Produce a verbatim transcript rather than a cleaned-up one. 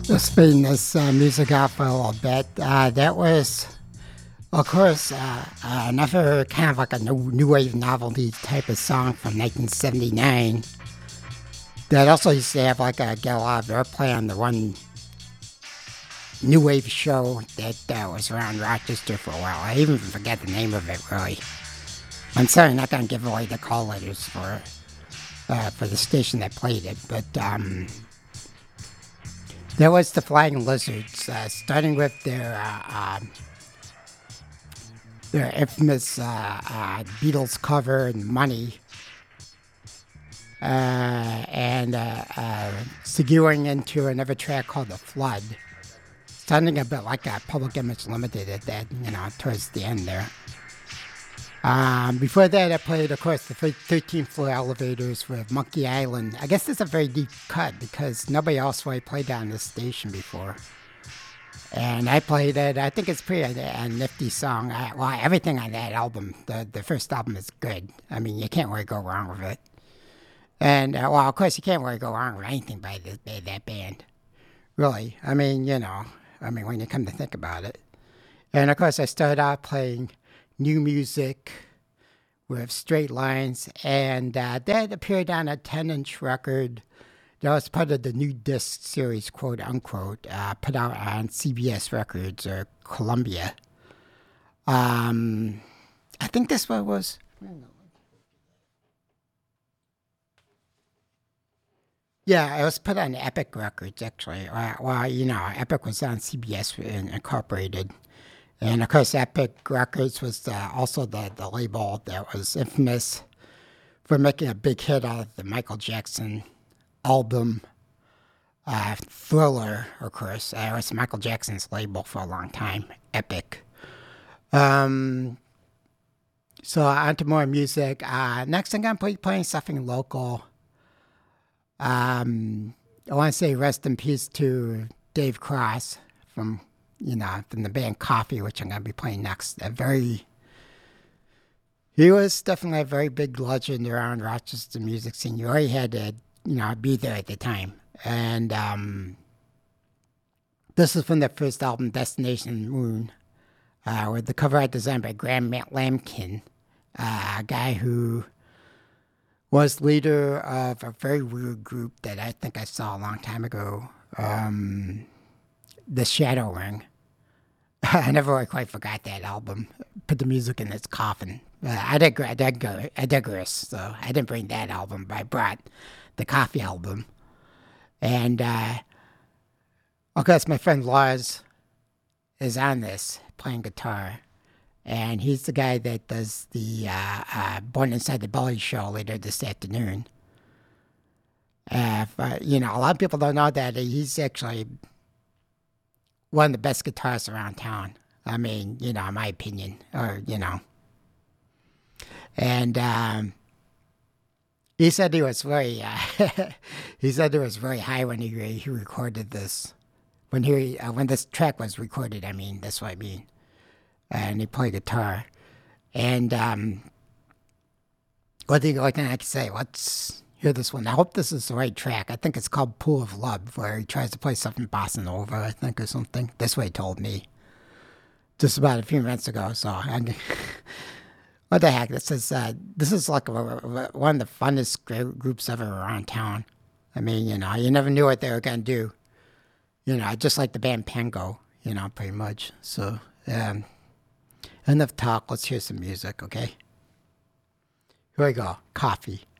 Just speeding this uh, music out for a little bit. Uh, that was, of course, uh, uh, another kind of like a new, new wave novelty type of song from nineteen seventy-nine. That also used to have like a, get a lot of airplay on the one new wave show that uh, was around Rochester for a while. I even forget the name of it, really. I'm sorry, I'm not going to give away the call letters for uh, for the station that played it, but um, there was the Flying Lizards, uh, starting with their uh, um, their infamous uh, uh, Beatles cover and Money, uh, and uh, uh, seguing into another track called The Flood, sounding a bit like a Public Image Limited at that, you know, towards the end there. Um, before that, I played, of course, the thirteenth floor elevators with Monkey Island. I guess it's a very deep cut because nobody else really played on this station before. And I played it. I think it's pretty a, a nifty song. I, well, everything on that album, the, the first album is good. I mean, you can't really go wrong with it. And, uh, well, of course, you can't really go wrong with anything by, the, by that band. Really. I mean, you know, I mean, when you come to think about it. And, of course, I started out playing new music with Straight Lines, and uh, that appeared on a ten-inch record that was part of the new disc series, quote unquote, uh, put out on C B S Records or Columbia. Um, I think this one was. Yeah, it was put on Epic Records, actually. Well, well you know, Epic was on C B S Incorporated. And, of course, Epic Records was uh, also the, the label that was infamous for making a big hit out of the Michael Jackson album, uh, Thriller, of course. Uh, it was Michael Jackson's label for a long time, Epic. Um, so on to more music. Uh, next, I'm going to be playing something local. Um, I want to say rest in peace to Dave Cross from... you know, from the band Coffee, which I'm going to be playing next. A very, he was definitely a very big legend around Rochester music scene. You already had to, you know, be there at the time. And um, this is from their first album, Destination Moon, uh, with the cover art designed by Graham Lamkin, uh, a guy who was leader of a very weird group that I think I saw a long time ago, um, The Shadow Ring. I never really quite forgot that album. Put the music in its coffin. Uh, I, dig- I, dig- I digress, so I didn't bring that album, but I brought the Coffee album. And, uh, of course, my friend Lars is on this, playing guitar. And he's the guy that does the uh, uh, Born Inside the Belly show later this afternoon. Uh, but, you know, a lot of people don't know that he's actually one of the best guitarists around town. I mean, you know, in my opinion, or, you know. And um, he said he was very, uh, he said it was very high when he he recorded this. When he uh, when this track was recorded, I mean, that's what I mean. And he played guitar. And um, what do you what can I say? Let's hear this one. I hope this is the right track. I think it's called Pool of Love, where he tries to play something bossa nova, I think, or something. That's what he told me just about a few minutes ago. So, I, what the heck? This is uh, this is like a, a, one of the funnest groups ever around town. I mean, you know, you never knew what they were gonna do. You know, just like the band Pango. You know, pretty much. So, um, enough talk. Let's hear some music, okay? Here we go. Coffee.